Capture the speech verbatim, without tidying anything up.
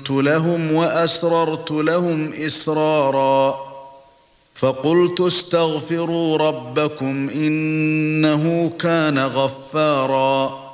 أعلنت لهم وأسررت لهم إسرارا فقلت استغفروا ربكم إنه كان غفارا